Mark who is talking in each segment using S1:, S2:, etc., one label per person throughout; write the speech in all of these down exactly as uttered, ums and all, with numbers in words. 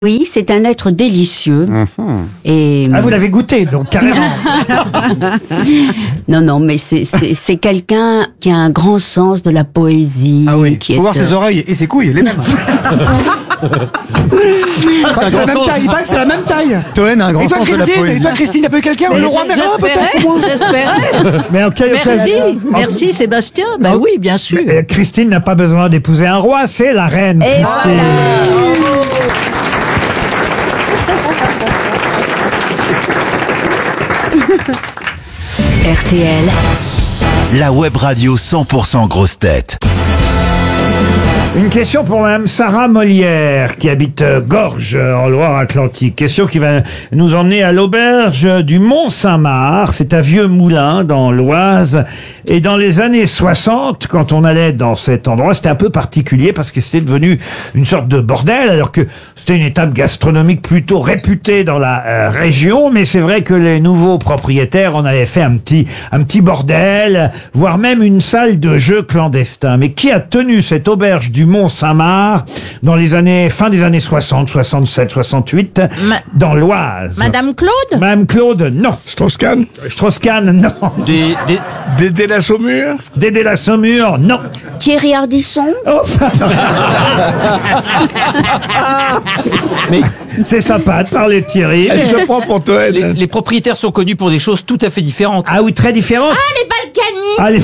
S1: Oui, c'est un être délicieux.
S2: Mmh.
S1: Et
S3: Ah, vous l'avez goûté, donc, carrément.
S1: non, non, mais c'est c'est c'est quelqu'un qui a un grand sens de la poésie.
S2: Ah oui,
S1: qui
S2: faut
S1: est,
S2: voir ses
S1: euh,
S2: oreilles et ses couilles, les mêmes.
S4: Ah, c'est la même taille, il paraît que c'est la même taille.
S2: Toen a un grand
S4: Et toi,
S2: sens de la
S4: Christine, et
S2: poésie.
S4: toi, Christine, t'as pas eu quelqu'un Le roi Merlin, peut-être
S5: J'espérais, j'espérais.
S3: Mais en quelle
S5: Merci,
S3: occasion
S5: merci Sébastien. Ben oui, bien sûr.
S3: Euh, Christine n'a pas besoin d'épouser un roi, c'est la reine,
S1: Et
S3: Christine.
S6: R T L,
S7: la web radio cent pour cent grosse tête.
S3: Une question pour Mme Sarah Molière, qui habite euh, Gorges, euh, en Loire-Atlantique. Question qui va nous emmener à l'auberge du Mont-Saint-Marc. C'est un vieux moulin dans l'Oise. Et dans les années soixante, quand on allait dans cet endroit, c'était un peu particulier parce que c'était devenu une sorte de bordel, alors que c'était une étape gastronomique plutôt réputée dans la euh, région. Mais c'est vrai que les nouveaux propriétaires en avaient fait un petit, un petit bordel, voire même une salle de jeu clandestin. Mais qui a tenu cette auberge du Mont-Saint-Marc dans les années, fin des années soixante, soixante-sept, soixante-huit,
S5: Ma-
S3: dans l'Oise?
S5: Madame Claude
S3: Madame Claude, non.
S4: Strauss-Kahn
S3: Strauss-Kahn, non.
S8: Des, des...
S4: Dédé la Saumure
S3: Dédé la Saumure, non.
S1: Thierry Ardisson.
S3: Oh,
S8: Mais
S3: c'est sympa de parler de Thierry.
S4: Elle
S3: mais-
S4: se prend pour Toen.
S8: les, les propriétaires sont connus pour des choses tout à fait différentes.
S3: Ah oui, très différente.
S5: Les Balkany.
S3: Allez.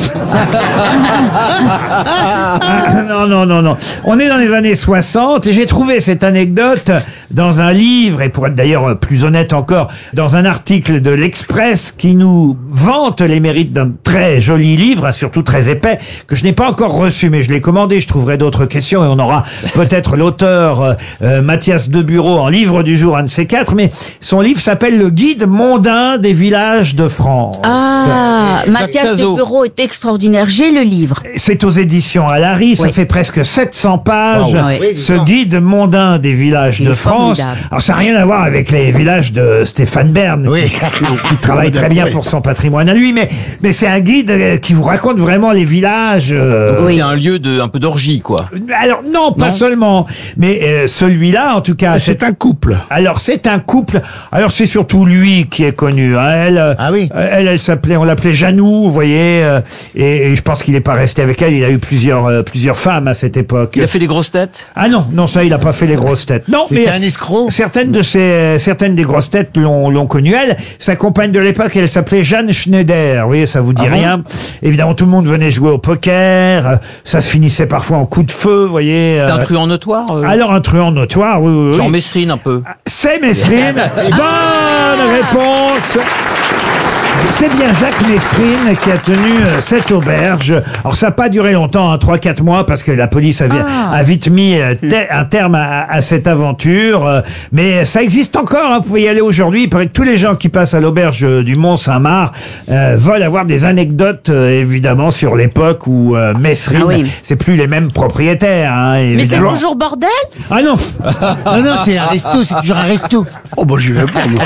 S3: Ah, non, non, non, non. On est dans les années soixante et j'ai trouvé cette anecdote dans un livre, et pour être d'ailleurs plus honnête encore, dans un article de l'Express qui nous vante les mérites d'un très joli livre, surtout très épais, que je n'ai pas encore reçu, mais je l'ai commandé. Je trouverai d'autres questions et on aura peut-être l'auteur euh, euh, Mathias Debureau en livre du jour, un de ces quatre, mais son livre s'appelle Le Guide mondain des villages de France.
S1: Ah, Mathias
S8: Cazot.
S1: Debureau est extraordinaire. J'ai le livre.
S3: C'est aux éditions Alary, ça
S1: Oui.
S3: fait presque sept cents pages,
S1: Wow. Oui,
S3: ce guide mondain des villages
S1: Il
S3: de
S1: est
S3: France.
S1: formidable.
S3: Alors ça n'a rien à voir avec les villages de Stéphane Bern, qui, qui travaille très bien pour son patrimoine à lui, mais, mais c'est un guide euh, qui vous raconte vraiment les villages. euh,
S1: Oui.
S8: C'est un lieu de un peu d'orgie, quoi.
S3: Alors non, pas
S8: Non.
S3: seulement, mais euh, celui-là en tout cas.
S4: C'est un couple.
S3: Alors c'est un couple. Alors c'est surtout lui qui est connu. Hein. Elle, euh,
S4: Ah oui.
S3: euh, elle, elle s'appelait, on l'appelait Janou, vous voyez. euh, et, et je pense qu'il n'est pas resté avec elle. Il a eu plusieurs, euh, plusieurs femmes à cette époque.
S8: Il a fait des grosses têtes.
S3: Ah non, non, ça, il a pas fait les grosses têtes. Non, mais
S4: un escroc.
S3: certaines de ces, certaines des grosses têtes l'ont, l'ont connue. Elle, sa compagne de l'époque, elle s'appelait Jeanne Schneider. Vous voyez, ça vous dit
S4: Ah bon
S3: rien. Évidemment, tout le monde venait jouer au poker. Euh, Ça se finissait parfois en coup de feu, vous voyez.
S8: C'est un
S3: euh,
S8: truand notoire. euh,
S3: Alors, un truand notoire, oui, oui, oui.
S8: Genre Messrine, un peu.
S3: C'est Messrine. Bonne réponse. C'est bien Jacques Messrine qui a tenu euh, cette auberge. Alors ça n'a pas duré longtemps, hein, trois quatre mois, parce que la police avait, a vite mis euh, te- un terme à, à cette aventure. euh, mais ça existe encore, hein, vous pouvez y aller aujourd'hui. Il paraît que tous les gens qui passent à l'auberge euh, du Mont-Saint-Marc euh, veulent avoir des anecdotes, euh, évidemment, sur l'époque où euh, Messrine,
S1: Ah oui.
S3: c'est plus les mêmes propriétaires. Hein,
S5: Mais c'est
S3: évidemment.
S5: toujours bordel.
S3: Ah non.
S9: Non, non, c'est un resto, c'est toujours un resto.
S4: Oh, bah, j'y vais pas, moi.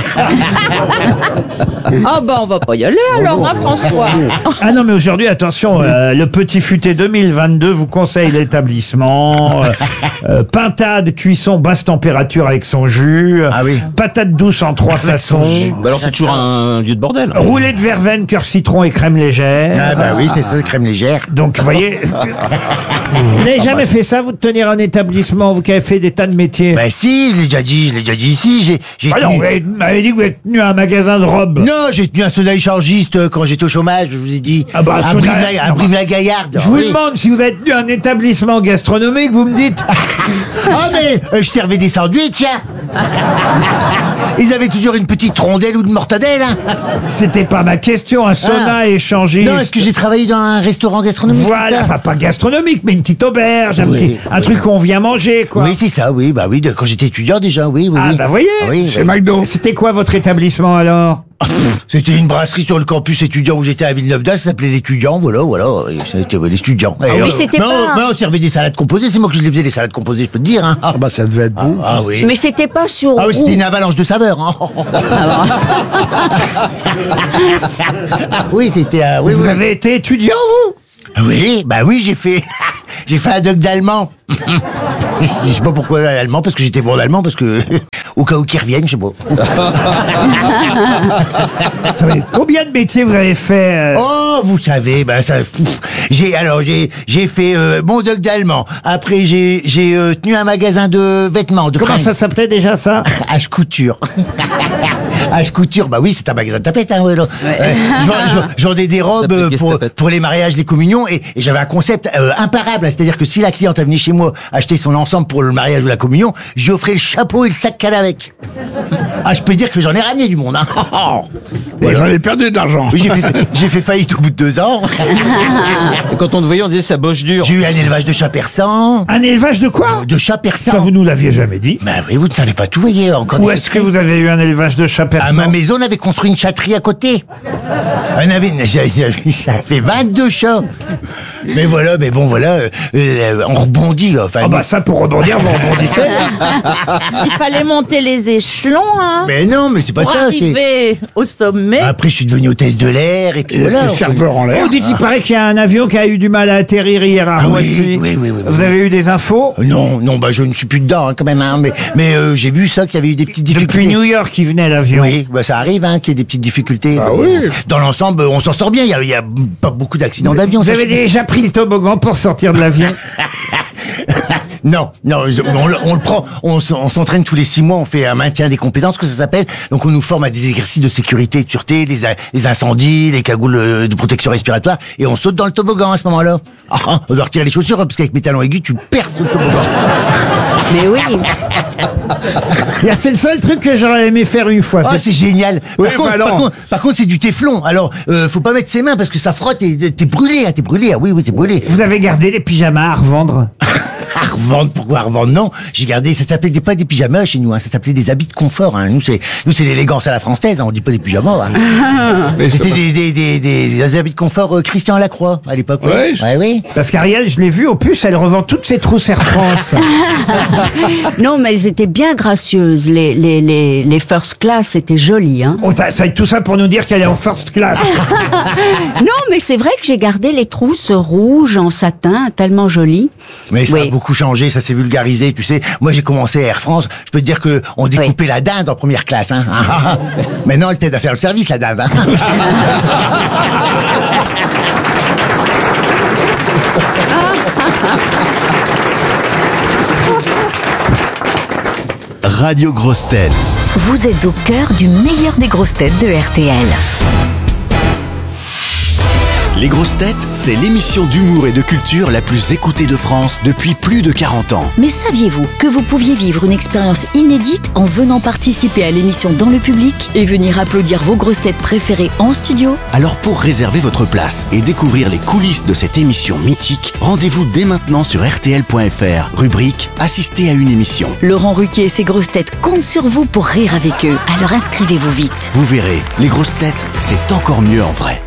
S5: Ah ben on va pas y aller alors, hein, François.
S3: Ah non, mais aujourd'hui, attention, euh, le Petit Futé deux mille vingt-deux vous conseille l'établissement. Euh, euh, pintade, cuisson, basse température avec son jus.
S9: Ah oui.
S3: Patate douce en trois façons.
S8: Bah alors c'est toujours un lieu de bordel.
S3: Roulé de verveine, cœur citron et crème légère.
S9: Ah bah oui, c'est ça, crème légère.
S3: Donc, vous voyez, vous n'avez jamais fait ça, vous, de tenir un établissement, vous qui avez fait des tas de métiers?
S9: Bah si, je l'ai déjà dit, je l'ai déjà dit ici. J'ai, j'ai
S3: Ah non,
S9: tenu-
S3: vous avez- vous m'avez dit que vous êtes tenu à un magasin de robes.
S9: Non, j'ai tenu un soda échangiste euh, quand j'étais au chômage, je vous ai dit.
S3: Ah bah,
S9: à
S3: soda-
S9: Brive-la- à
S3: non,
S9: Brive-la-Gaillarde.
S3: Je vous
S9: Oui.
S3: demande si vous êtes tenu à un établissement gastronomique, vous me dites...
S9: Ah mais euh, je servais des sandwichs, tiens. Ils avaient toujours une petite rondelle ou de mortadelle. Hein.
S3: C'était pas ma question, un sauna
S9: Ah.
S3: échangiste.
S9: Non, est-ce que j'ai travaillé dans un restaurant gastronomique?
S3: Voilà,
S9: c'est ça
S3: enfin pas gastronomique, mais une petite auberge, un,
S9: Oui,
S3: petit, un
S9: oui.
S3: truc qu'on vient manger, quoi.
S9: Oui, c'est ça, oui, bah oui, de- quand j'étais étudiant déjà, oui, oui.
S3: Ah,
S9: oui.
S3: bah voyez,
S9: Ah oui,
S4: Chez
S9: oui.
S4: McDo.
S3: C'était quoi votre établissement alors?
S9: C'était une brasserie sur le campus étudiant où j'étais à Villeneuve-d'Ascq, ça s'appelait l'étudiant, voilà, voilà, et c'était ouais, l'étudiant.
S1: Ah oui, c'était
S9: mais
S1: pas-
S9: on, mais on servait des salades composées, c'est moi que je les faisais, les salades composées, je peux te dire, hein.
S4: Ah, bah, ça devait être bon.
S9: Ah oui.
S1: Mais c'était pas sur
S9: Ah oui,
S1: roue.
S9: c'était une avalanche de saveurs, hein. Ah oui, c'était, euh, oui,
S3: Vous
S9: oui.
S3: avez été étudiant, vous?
S9: Oui, bah oui, j'ai fait, j'ai fait un doc d'allemand. Je sais pas pourquoi allemand, parce que j'étais bon en allemand, parce que au cas où qu'ils reviennent, je sais pas.
S3: Vous savez, combien de métiers vous avez fait euh,
S9: Oh, vous savez, ben ça, pff, j'ai alors j'ai j'ai fait euh, mon doc d'allemand. Après j'ai j'ai euh, tenu un magasin de vêtements, de
S3: Comment
S9: fringues.
S3: ça s'appelait déjà ça?
S9: H couture. H couture, bah oui, c'est un magasin de tapettes, hein, ouais, là. Euh, je vends- je vends- je vendais des robes
S8: Tapette,
S9: euh,
S8: qu'est-ce
S9: pour,
S8: tapette
S9: pour les mariages, les communions, et, et j'avais un concept euh, imparable, c'est-à-dire que si la cliente est venue chez moi acheter son ensemble pour le mariage ou la communion, je lui offrais le chapeau et le sac qu'elle a avec. Ah, je peux dire que j'en ai ramené du monde, hein.
S4: Et j'en ai perdu de l'argent.
S9: Oui, j'ai fait, j'ai fait faillite au bout de deux ans.
S8: Et quand on te voyait, on disait ça bosse dur.
S9: J'ai eu un élevage de chats persans.
S3: Un élevage de quoi?
S9: De chats persans.
S3: Ça, vous nous l'aviez jamais dit.
S9: Ben oui, vous ne savez pas tout, voyez, encore
S3: Où
S9: des
S3: est-ce que
S9: secrets.
S3: vous avez eu un élevage de chats
S9: À
S3: persans?
S9: ma maison, on avait construit une chatterie à côté. On avait, j'avais, j'avais vingt-deux chats. Mais voilà, mais bon, voilà, euh, euh, on rebondit, là. Enfin,
S3: Ah bah ça, pour rebondir, vous rebondissez.
S5: Il fallait monter les échelons, hein,
S9: mais non, mais c'est pas
S5: pour
S9: ça. c'est-
S5: arriver au sommet.
S9: Après, je suis devenu hôtesse de l'air, et puis
S4: Et
S9: voilà.
S4: puis serveur en l'air.
S3: Oh, dites, il paraît qu'il y a un avion qui a eu du mal à atterrir hier à
S9: Ah oui,
S3: Roissy.
S9: oui, oui, oui, oui,
S3: Vous
S9: oui.
S3: avez eu des infos?
S9: Euh, Non, non, bah je ne suis plus dedans, hein, quand même, hein, mais, mais euh, j'ai vu ça, qu'il y avait eu des petites difficultés.
S3: Depuis New York, il venait l'avion.
S9: Oui, bah ça arrive, hein, qu'il y ait des petites difficultés.
S4: Ah
S9: Mais
S4: oui.
S9: bon, dans l'ensemble, on s'en sort bien. Il y a, il y a pas beaucoup d'accidents d'avion.
S3: Vous
S9: ça,
S3: avez
S9: je-
S3: déjà pris le toboggan pour sortir de l'avion?
S9: Non, non, je- on, le- on le prend, on, s- on s'entraîne tous les six mois, on fait un maintien des compétences, que ça s'appelle. Donc on nous forme à des exercices de sécurité et de sûreté, les, a- les incendies, les cagoules euh, de protection respiratoire, et on saute dans le toboggan à ce moment-là. Ah, ah, on doit retirer les chaussures, hein, parce qu'avec mes talons aigus, tu perces le toboggan.
S1: Mais oui.
S3: Il y a- C'est le seul truc que j'aurais aimé faire une fois.
S9: Ah,
S3: c'est-
S9: c'est génial.
S4: Oui,
S9: par, contre,
S4: bah
S9: par,
S4: non.
S9: contre, par contre, c'est du téflon. Alors, euh, faut pas mettre ses mains parce que ça frotte et t'es brûlé, hein, t'es brûlé. Ah oui, oui, t'es brûlé.
S3: Vous avez gardé les pyjamas à revendre?
S9: À revendre, pourquoi à revendre? Non, j'ai gardé, ça s'appelait des- pas des pyjamas chez nous, hein, ça s'appelait des habits de confort. Hein. Nous, c'est, nous, c'est l'élégance à la française, hein, on dit pas des pyjamas. Hein.
S4: Mais
S9: C'était
S4: ça-
S9: des, des, des, des, des habits de confort euh, Christian Lacroix à l'époque. oui.
S4: Ouais, je-
S9: Ouais, oui.
S3: Parce qu'Ariel, je l'ai vu au puce, elle revend toutes ses trousses Air France.
S1: Non, mais elles étaient bien gracieuses. Les, les, les, les first class, c'était joli, hein.
S3: Oh, t'as- ça, tout ça pour nous dire qu'elle est en first class.
S1: Non, mais c'est vrai que j'ai gardé les trousses rouges en satin, tellement jolies.
S9: Mais ça
S1: Oui.
S9: a beaucoup changé, ça s'est vulgarisé, tu sais. Moi, j'ai commencé à Air France, je peux te dire que on découpait la dinde en première classe. Hein. Maintenant, elle t'aide à faire le service, la dinde. Hein.
S7: Radio Grosse Tête.
S6: Vous êtes au cœur du meilleur des grosses têtes de R T L.
S7: Les Grosses Têtes, c'est l'émission d'humour et de culture la plus écoutée de France depuis plus de quarante ans.
S6: Mais saviez-vous que vous pouviez vivre une expérience inédite en venant participer à l'émission dans le public et venir applaudir vos grosses têtes préférées en studio?
S7: Alors pour réserver votre place et découvrir les coulisses de cette émission mythique, rendez-vous dès maintenant sur R T L point F R, rubrique Assister à une émission.
S6: Laurent Ruquier et ses grosses têtes comptent sur vous pour rire avec eux. Alors inscrivez-vous vite.
S7: Vous verrez, les Grosses Têtes, c'est encore mieux en vrai.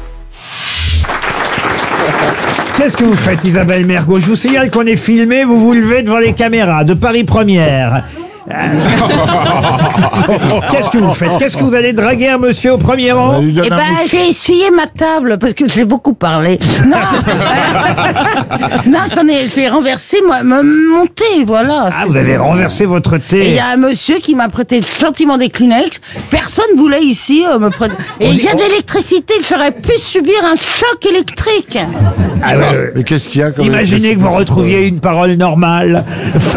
S3: Qu'est-ce que vous faites, Isabelle Mergo? Je vous signale qu'on est filmé, vous vous levez devant les caméras de Paris Première. Euh, Qu'est-ce que vous faites? Qu'est-ce que vous allez draguer un monsieur au premier rang?
S4: lui donne
S5: Eh
S4: un
S5: ben,
S4: bouche.
S5: j'ai essuyé ma table parce que j'ai beaucoup parlé. Non, non, j'en ai, je vais renverser moi, me monter, voilà.
S3: Ah,
S5: C'est-
S3: vous avez renversé votre
S5: Et il
S3: thé.
S5: y a un monsieur qui m'a prêté gentiment des Kleenex. Personne voulait ici euh, me prêter. Et il y a de l'électricité. J'aurais pu subir un choc électrique.
S3: Ah, ouais, ouais.
S4: Mais qu'est-ce qu'il y a comme
S3: Imaginez que vous retrouviez une parole normale.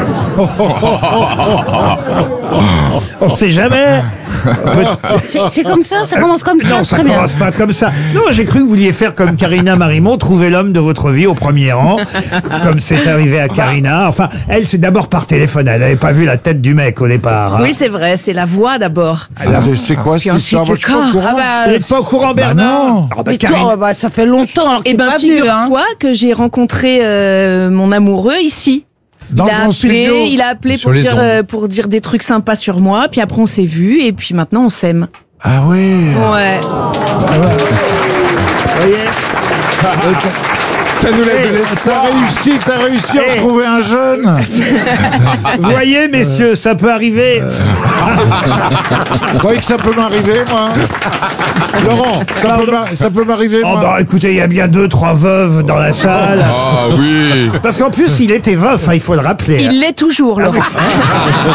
S3: On sait jamais.
S5: C'est c'est comme ça, ça commence comme ça.
S3: Non, ça
S5: très bien.
S3: commence pas comme ça. Non, j'ai cru que vous vouliez faire comme Karina Marimont, trouver l'homme de votre vie au premier rang, comme c'est arrivé à Karina. Enfin, elle, c'est d'abord par téléphone. Elle n'avait pas vu la tête du mec au départ. hein.
S2: Oui, c'est vrai, c'est la voix d'abord.
S4: C'est- C'est quoi cette histoire? Moi, je suis pas au courant.
S5: Ah bah,
S3: Vous n'êtes pas au courant, Bernard?
S4: non.
S3: Ah bah,
S5: mais
S3: Karine-
S5: toi, bah, ça fait longtemps alors que
S2: Eh
S5: t'es
S2: ben,
S5: pas venu, hein.
S2: figure-toi que j'ai rencontré euh, mon amoureux ici.
S4: Dans
S2: il
S4: le
S2: a
S4: grand
S2: appelé,
S4: studio.
S2: il a appelé
S4: Sur
S2: pour
S4: les
S2: dire,
S4: ondes.
S2: euh, pour dire des trucs sympas sur moi, puis après on s'est vu et puis maintenant on s'aime.
S4: Ah oui.
S2: Ouais.
S3: Vous voyez
S4: Ça nous laisse de l'espoir. T'as réussi, t'as réussi à trouver un jeune.
S3: Vous voyez, messieurs, ça peut arriver.
S4: Vous croyez que ça peut m'arriver, moi? Laurent, ça peut m'a- ça peut m'arriver,
S3: Oh
S4: moi?
S3: bah écoutez, il y a bien deux, trois veuves dans la salle.
S10: Ah oui.
S3: Parce qu'en plus, il était veuf, hein, il faut le rappeler.
S2: Il l'est toujours, Laurent.